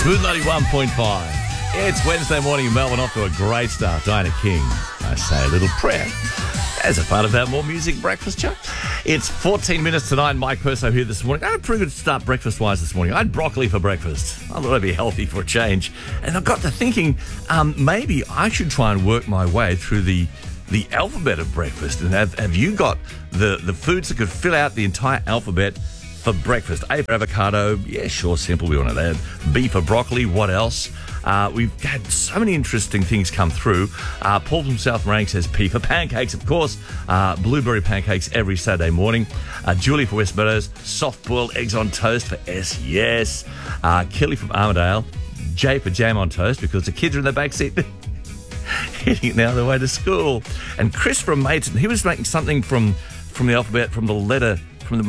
Smooth 91.5. It's Wednesday morning in Melbourne, off to a great start. Diana King, I say a little prayer as a part of our More Music Breakfast show. It's 14 minutes to 9. Mike Perso here this morning. I had a pretty good start breakfast-wise this morning. I had broccoli for breakfast. I thought I'd be healthy for a change. And I got to thinking, maybe I should try and work my way through the alphabet of breakfast. And have you got the foods that could fill out the entire alphabet for breakfast? A for avocado, yeah, sure, simple, we want that. B for broccoli, what else? We've had so many interesting things come through. Paul from South Rank says P for pancakes, of course. Blueberry pancakes every Saturday morning. Julie for West Meadows, soft-boiled eggs on toast for S, yes. Kelly from Armidale, J for jam on toast because the kids are in the back seat heading now their way to school. And Chris from Maidstone, he was making something from the alphabet, from the letter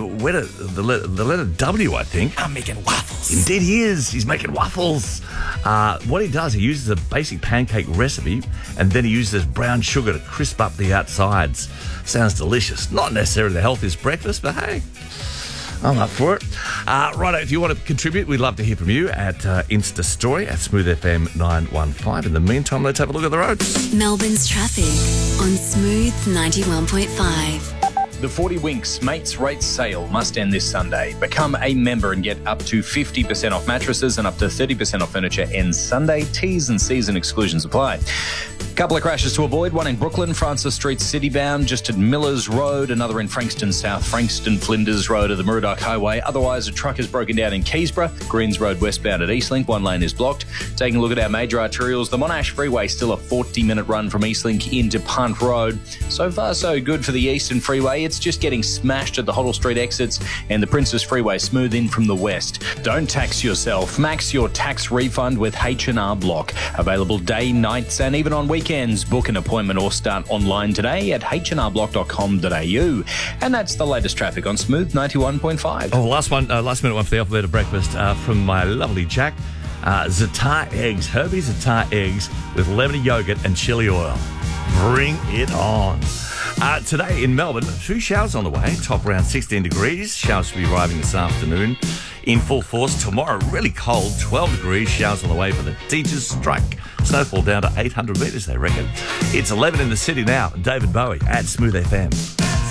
W, I think. I'm making waffles. Indeed he is. He's making waffles. What he does, he uses a basic pancake recipe and then he uses brown sugar to crisp up the outsides. Sounds delicious. Not necessarily the healthiest breakfast, but hey, I'm up for it. Righto, if you want to contribute, we'd love to hear from you at Insta Story at Smooth FM 915. In the meantime, let's have a look at the roads. Melbourne's traffic on Smooth 91.5. The 40 Winks Mates Rates sale must end this Sunday. Become a member and get up to 50% off mattresses and up to 30% off furniture ends Sunday. T's and C's and exclusions apply. Couple of crashes to avoid. One in Brooklyn, Francis Street citybound, just at Millers Road. Another in Frankston South, Frankston Flinders Road at the Murdoch Highway. Otherwise, a truck is broken down in Keysborough. Greens Road westbound at Eastlink. One lane is blocked. Taking a look at our major arterials. The Monash Freeway still a 40-minute run from Eastlink into Punt Road. So far, so good for the Eastern Freeway. It's just getting smashed at the Hoddle Street exits and the Princess Freeway smooth in from the west. Don't tax yourself. Max your tax refund with H&R Block. Available day, nights and even on weekends. Book an appointment or start online today at hnrblock.com.au. And that's the latest traffic on Smooth 91.5. Oh, last minute one for the alphabet of breakfast from my lovely Jack. Za'atar eggs, Herbie Za'atar eggs with lemon yogurt and chili oil. Bring it on. Today in Melbourne, 2 showers on the way, top around 16 degrees. Showers will be arriving this afternoon in full force. Tomorrow, really cold, 12 degrees. Showers on the way for the teachers' strike. Snowfall down to 800 metres, they reckon. It's 11 in the city now. David Bowie at Smooth FM.